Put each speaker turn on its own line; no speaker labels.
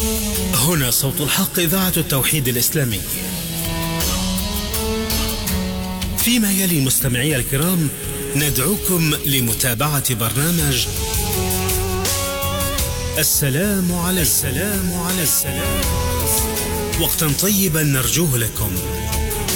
هنا صوت الحق، إذاعة التوحيد الإسلامي. فيما يلي مستمعي الكرام ندعوكم لمتابعة برنامج السلام على السلام. وقتا طيبا نرجوه لكم.